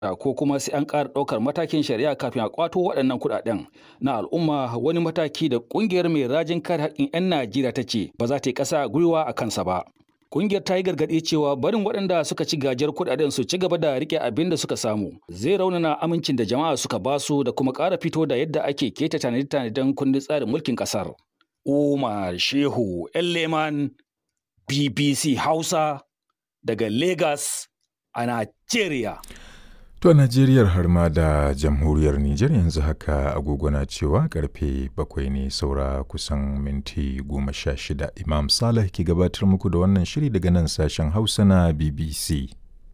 ko kuma sai an ƙara ɗaukar matakin shari'a kafin a ƙwato waɗannan kuɗaɗen na al'umma, wani mataki da ƙungiyar mai rajin kare haƙƙin 'yan Najeriya ta ce ba za ta yi ƙasa gwiwa a kansa ba. Ƙungiyar ta yi gargaɗi cewa barin waɗanda suka ci gajiyar kuɗaɗen su ci gaba da riƙe abin da suka samu zai raunana amincin da jama'a suka basu da kuma ƙara fito da yadda ake keta tanade-tanaden kundin tsarin mulkin ƙasar. Umar Shehu Leman, BBC Hausa daga Lagos a Najeriya. To a Najeriyar har ma da jamhuriyar Nijar yanzu haka agogo na cewa karfe 7 ne saura kusan minti 16. Imam Saleh ke gabatar muku da wannan shiri daga nan sashen Hausa na BBC.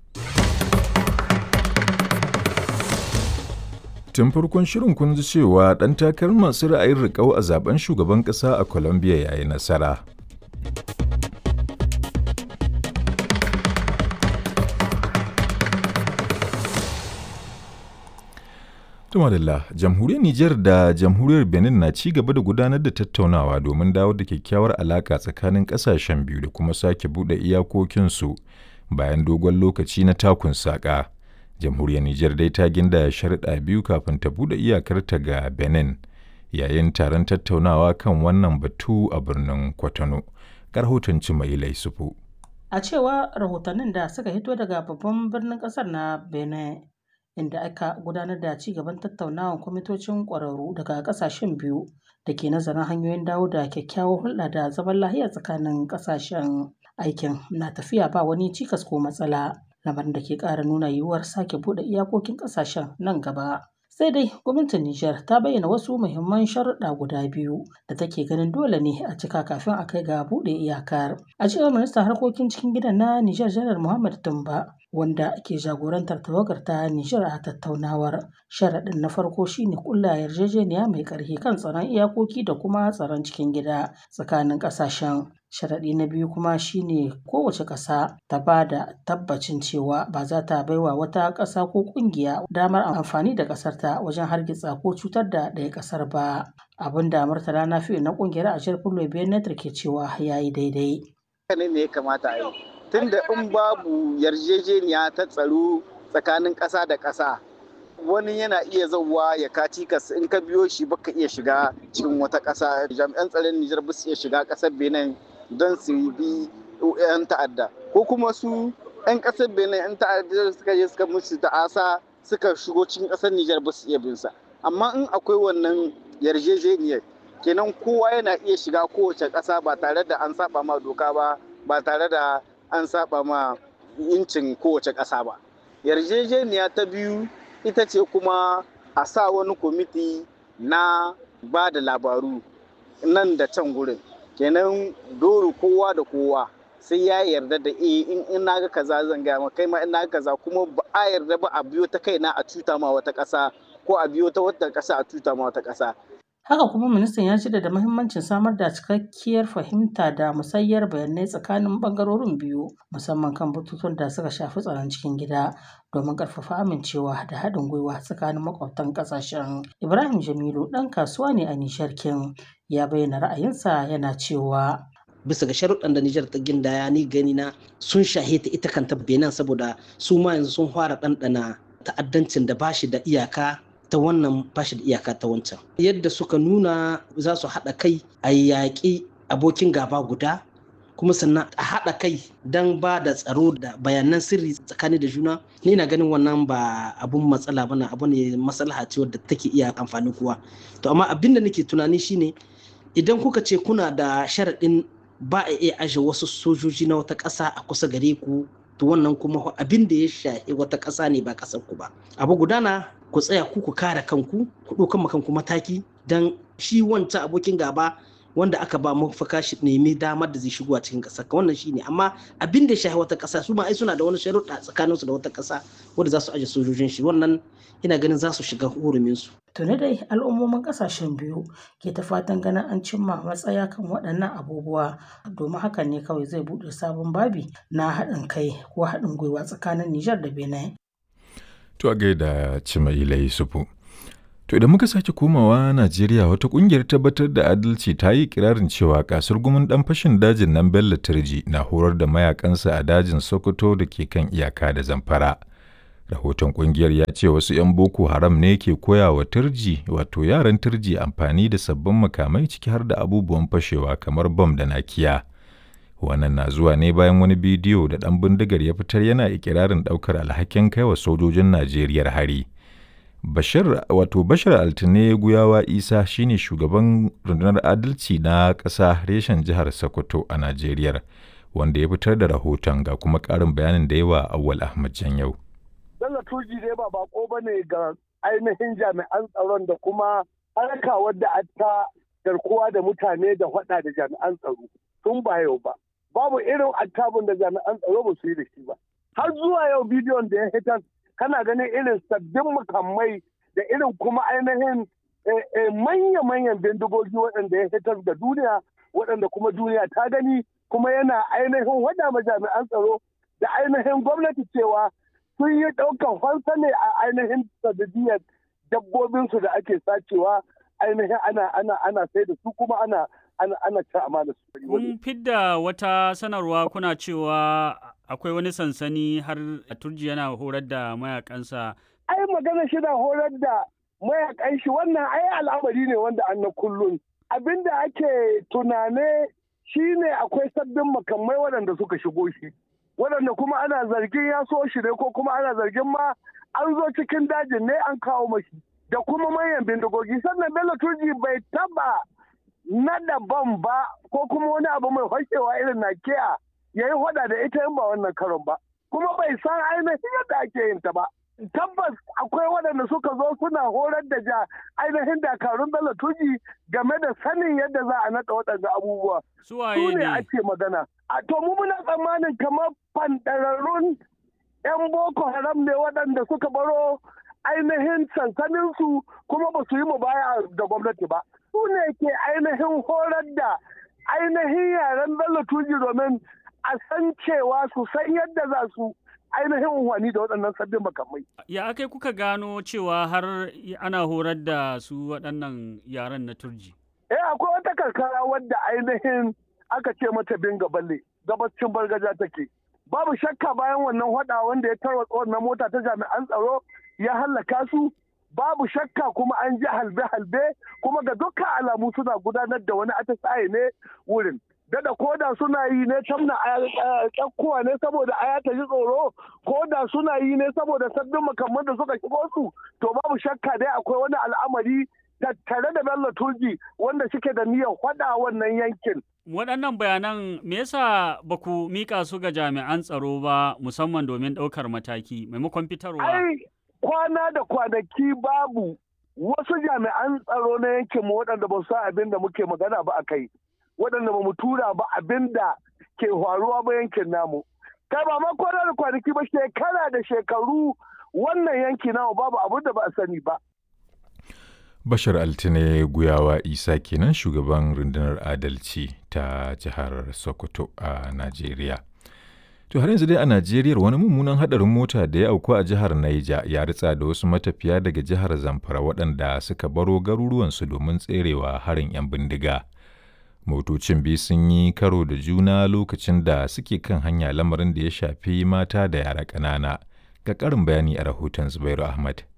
Tun farkon shirin kun ji cewa ɗan takarar masu ra'ayin riƙau a zaben shugaban ƙasa a Colombia ya yi nasara. Tumadalla, jamhuriyar Nijar da jamhuriyar Benin na ci gaba da gudanar da tattaunawa domin dawo da kyakkyawar alaƙa tsakanin ƙasashen biyu da kuma sake buɗe iyakokinsu bayan dogon lokaci na takun saƙa. Jamhuriyar Nijar dai ta ginda sharuɗa biyu kafin ta buɗe iyakarta ga Benin yayin taron tattaunawa kan wannan batu a birnin Kwatano. Rahoton Cimailai Sufu. A cewa rahotannin da suka hito daga babban birnin ƙasar na Benin, inda aka gudanar da ci gaban tattaunawar kwamitocin ƙwararru daga ƙasashen biyu da ke nazarin hanyoyin dawo da kyakkyawar hulɗa da zaman lafiya tsakanin ƙasashen. Aikin na tafiya ba wani cikas ko matsala, lamarin da ke ƙara nuna yiwuwar sake buɗe iyakokin ƙasashen nan gaba. Sai dai gwamnatin Nijar ta bayyana wasu muhimman sharuɗa guda biyu da take ganin dole ne a cika kafin a kai ga buɗe iyakar. A cewar ministan harkokin cikin gidan na Nijar Janar Muhammad Tumba, wanda ke jagorantar tawagar ta Nijar a tattaunawar. Sharaɗin na farko shine ƙulla yarjejeniya mai ƙarfi kan tsaron iyakoki da kuma tsaron cikin gida tsakanin ƙasashen. Sharaɗi na biyu kuma shine kowace ƙasa ta ba da tabbacin cewa ba za ta baiwa wata ƙasa ko ƙungiya damar amfani da ƙasarta wajen hargitsa ko cutar da ɗaya ƙasar ba. Abin da Murtala Nafi'u na ƙungiyar Ashir Fulbe Benetar ke cewa ya yi daidai. Ne ya kamata a yi. Tunda in babu yarjejeniya ta tsaro tsakanin ƙasa da ƙasa, wani yana iya zauwa ya kaci kas in ka biyo shi baka iya shiga cikin wata ƙasa. Jami'an tsaron Nijar ba su iya shiga ƙasar Benin don su bi 'yan ta'adda, ko kuma su 'yan ƙasar Benin 'yan ta'adda suka je suka musu ta'asa suka shigo cikin ƙasar Nijar ba su iya bin sa. Amma in akwai wannan yarjejeniyar, kenan kowa yana iya shiga kowace ƙasa ba tare da an saba ma doka ba tare da an saba ma incin kowace ƙasa ba. Yarjejeniya ta biyu ita ce kuma a sa wani kwamiti na ba da labaru nan da can gurin. Kenan dole kowa da kowa sai ya yarda da in na ga kaza zan gaya ma kai ma in na ga kaza, kuma ba a yarda ba a biyo ta kaina a cuta ma wata ƙasa ko a biyo ta wata ƙasa a cuta ma wata ƙasa. Haka kuma ministan ya jaddada muhimmancin samar da cikakkiyar fahimta da musayyar bayanai tsakanin bangarorin biyu, musamman kan batutuwan da suka shafi tsaron cikin gida domin ƙarfafa amincewa da haɗin gwiwa tsakanin makwabtan ƙasashen. Ibrahim Jamilu ɗan kasuwa ne a Nijar kin ya bayyana ra'ayinsa yana cewa bisa ga sharuɗan da Nijar ta gindaya ni gani na sun shahe ta ita kanta Benin, saboda su ma yanzu sun fara ɗanɗana ta'addancin da bashi da iyaka ta wannan bashi da iyaka ta wancan. Yadda suka nuna za su haɗa kai a yaƙi abokin gaba guda, kuma sannan a haɗa kai don ba da tsaro da bayanan sirri tsakani da juna. Ni na ganin wannan ba abun matsala bane, abu ne maslaha ce wadda take iya amfani kowa. To amma abin da nake tunani shine idan kuka ce kuna da sharaɗin ba a iya aje wasu sojoji na wata ƙasa a kusa gare ku, to wannan kuma abin da ya shafi wata ƙasa ne ba ƙasar ku ba. Abu gudana ku tsaya ku kare kanku, ku ɗaukan kanku mataki don shi wancan abokin gaba wanda aka ba mafaka shi nemi damar da zai shigo a cikin ƙasar ka, wannan shine. Amma abin da ya shafi wata ƙasa su ma ai suna da wani sharuɗa tsakaninsu da wata ƙasa wanda za su aje sojojin shi, wannan ina ganin za su shiga hurumin su. Tuni dai al'ummomin ƙasashen biyu ke ta fatan ganin an cimma matsaya kan waɗannan abubuwa, domin hakan ne kawai zai buɗe sabon babi na haɗin kai ko haɗin gwiwa tsakanin Nijar da Benin. To a gaida Cimailai Yusufu. To idan muka sake komawa Najeriya, wata ƙungiyar tabbatar da adalci ta yi kirarin cewa kasar gumin ɗan fashin dajin nan Bello Turji na horar da mayakansa a dajin Sokoto da ke kan iyaka da Zamfara. Rahoton ƙungiyar ya ce wasu 'yan Boko Haram ne ke koya wa turji wato yaran turji amfani da sabbin makamai ciki har da abubuwan fashewa kamar bam da nakiya. Wannan na zuwa ne bayan wani bidiyo da ɗan bindigar ya fitar yana ikirarin ɗaukar alhakin kai wa sojojin Najeriya hari. Bashar Altine Guyawa Isa shine shugaban rundunar adalci na ƙasa reshen jihar Sokoto a Najeriya, wanda ya fitar da rahoton ga kuma ƙarin bayanin da yawa Awwal Ahmad Janyau. Bello Turji dai ba bako ba ne ga ainihin jami'an tsaron da kuma harka wadda ta garkuwa da mutane da hada da jami'an tsaro tun ba yau ba. Babu irin attabun da jami'an tsaro ba su yi da shi ba. Har zuwa yau bidiyon da ya hitar kana ganin irin sabbin makamai da irin kuma ainihin manya-manyan bindigogi waɗanda ya hitar da duniya waɗanda kuma duniya ta gani kuma yana ainihin wada ma jami'an tsaro da ainihin gwamnati cewa sun yi ɗaukar fansa ne a ainihin sanadiyar dabbobinsu da ake sacewa ainihin ana sai da su kuma ana ci amana su. Kun fidda wata sanarwa kuna cewa akwai wani sansani har a Turji yana horar da mayakansa. Ai magana shi na horar da mayakan shi wannan ai al'amari ne wanda an na kullum. Abinda ake tunane shine akwai sabbin makamai waɗanda suka shigo shi. Waɗanda kuma ana zargin ya so shi ne ko kuma ana zargin ma an zo cikin dajin ne an kawo mashi da kuma manyan bindigogi sannan Bello Turji bai taba na daban ba ko kuma wani abu mai fashewa irin nakiya ya yi hada da ita yin ba wannan karon ba kuma bai san ainihin yadda ake yin ta ba. Tabbas akwai waɗanda suka zo suna horar da ainihin dakarun Bello Turji game da sanin yadda za a naɗa waɗanda abubuwa. Su ne ake magana. To mu muna tsammanin kamar fanɗararrun 'yan Boko Haram ne waɗanda suka baro ainihin sansaninsu kuma ba su yi mubaya da gwamnati ba. Su ne ke ainihin horar da ainihin yaren Bello Turji domin a san cewa su san yadda za su ainihin unhwani da waɗannan sabbin makamai. Ya akai kuka gano cewa har ana horar da su waɗannan yaren na Turji? Akwai wata karkara wadda ainihin aka ce mata Binga Balle, gabacin Bargaja take. Babu shakka bayan wannan hada wanda ya tarwatsa wannan mota ta jami'an tsaro ya hallaka su, babu shakka kuma an ji halbe-halbe kuma ga dukkan alamu suna gudanar da wani atisaye ne wurin. Dada koda suna yi ne tamna kyakkuwa ne saboda aya ta ji tsoro, koda suna yi ne saboda sabbin makamman da suka shigo su, to babu shakka dai akwai wani al'amari tattare da Bello Turji wanda suke da niyyar hada wannan yankin. Waɗannan bayanan me yasa ba ku mika su ga jami'an tsaro ba musamman domin ɗaukar mataki maimakon fitarwa? Ai kwana da kwanaki babu wasu jami'an tsaro na yankinmu waɗanda ba su san abin da muke magana ba a kai. Waɗanda ba mu tura ba abin da ke faruwa ba yankin namu. Kai ba ma kwana da kwanaki ba shekara da shekaru wannan yanki namu babu abin da ba a sani ba. Bashar Altine Guyawa Isa kenan shugaban rundunar adalci ta jihar Sokoto a Najeriya. To har yanzu dai a Najeriya wani mummunan hadarin mota da ya auku a jihar Naija ya ritsa da wasu matafiya daga jihar Zamfara waɗanda suka baro garuruwansu domin tserewa harin 'yan bindiga. Motocin biyu sun yi karo da juna lokacin da suke kan hanya lamarin da ya shafi mata da yara ƙanana. Ga ƙarin bayani a rahoton Zubairu Ahmad.